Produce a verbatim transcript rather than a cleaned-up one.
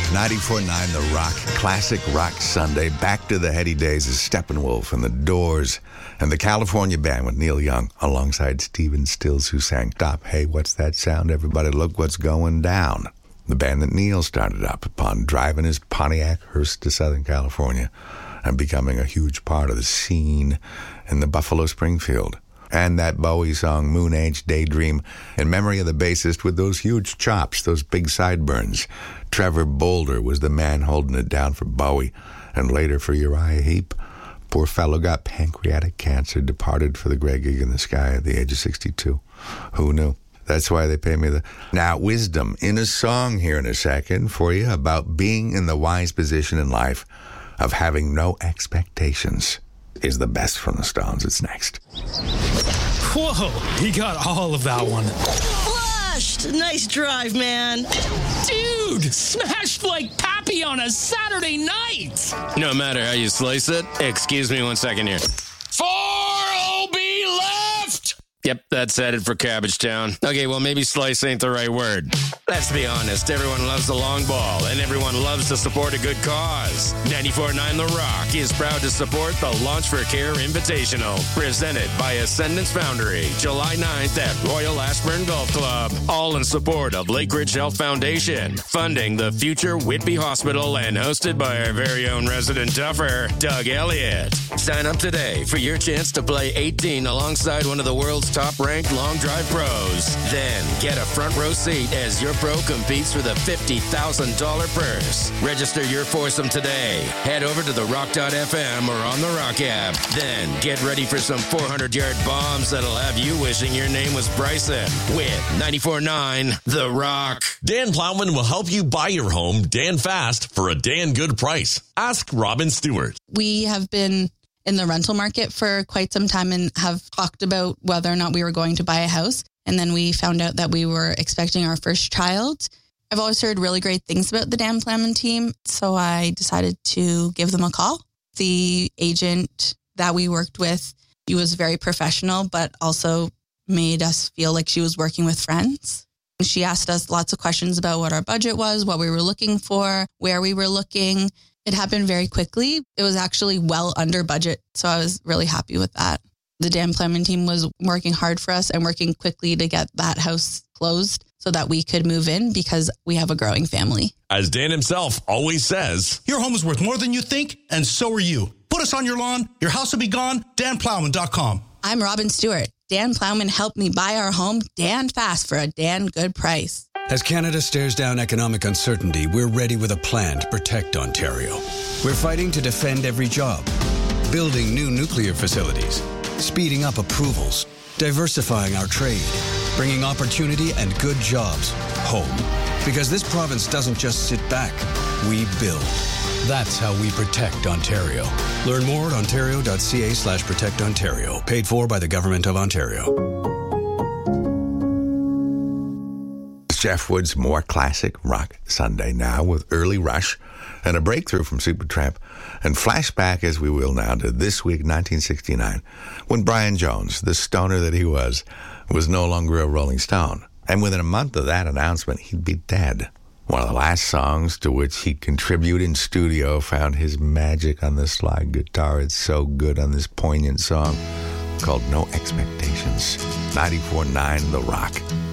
ninety-four point nine The Rock, classic rock Sunday. Back to the heady days of Steppenwolf and the Doors and the California Band with Neil Young alongside Stephen Stills, who sang Stop, Hey, What's That Sound? Everybody Look What's Going Down. The band that Neil started up upon driving his Pontiac hearse to Southern California and becoming a huge part of the scene in the Buffalo Springfield. And that Bowie song, Moon Age Daydream, in memory of the bassist with those huge chops, those big sideburns. Trevor Bolder was the man holding it down for Bowie, and later for Uriah Heep. Poor fellow got pancreatic cancer, departed for the great gig in the sky at the age of sixty-two. Who knew? That's why they pay me the... Now, wisdom in a song here in a second for you about being in the wise position in life of having no expectations. Is the best from the Stones. It's next. Whoa, he got all of that one. Flushed! Nice drive, man. Dude, smashed like Pappy on a Saturday night. No matter how you slice it. Excuse me one second here. Four O B left! Yep, that's headed for Cabbagetown. Okay, well, maybe slice ain't the right word. Let's be honest, everyone loves the long ball, and everyone loves to support a good cause. ninety-four point nine The Rock is proud to support the Launch for Care Invitational, presented by Ascendance Foundry, July ninth at Royal Ashburn Golf Club. All in support of Lake Ridge Health Foundation, funding the future Whitby Hospital, and hosted by our very own resident duffer, Doug Elliott. Sign up today for your chance to play eighteen alongside one of the world's top-ranked long drive pros. Then get a front row seat as your pro competes for the fifty thousand dollars purse. Register your foursome today. Head over to the rock dot f m or on the Rock app. Then get ready for some four hundred yard bombs that'll have you wishing your name was Bryson with ninety-four point nine The Rock. Dan Plowman will help you buy your home Dan fast for a Dan good price. Ask Robin Stewart. We have been in the rental market for quite some time and have talked about whether or not we were going to buy a house. And then we found out that we were expecting our first child. I've always heard really great things about the Dan Plowman team, so I decided to give them a call. The agent that we worked with, she was very professional, but also made us feel like she was working with friends. She asked us lots of questions about what our budget was, what we were looking for, where we were looking. It happened very quickly. It was actually well under budget, so I was really happy with that. The Dan Plowman team was working hard for us and working quickly to get that house closed so that we could move in because we have a growing family. As Dan himself always says, your home is worth more than you think, and so are you. Put us on your lawn. Your house will be gone. Dan Plowman dot com. I'm Robin Stewart. Dan Plowman helped me buy our home Dan fast for a Dan good price. As Canada stares down economic uncertainty, we're ready with a plan to protect Ontario. We're fighting to defend every job, building new nuclear facilities, speeding up approvals, diversifying our trade, bringing opportunity and good jobs home. Because this province doesn't just sit back, we build. That's how we protect Ontario. Learn more at ontario.ca slash protect Ontario. Paid for by the Government of Ontario. Jeff Wood's more classic rock Sunday now with Early Rush and a breakthrough from Supertramp, and flashback as we will now to this week, nineteen sixty-nine, when Brian Jones, the stoner that he was, was no longer a Rolling Stone. And within a month of that announcement, he'd be dead. One of the last songs to which he'd contribute in studio found his magic on the slide guitar. It's so good on this poignant song called No Expectations. ninety-four point nine The Rock.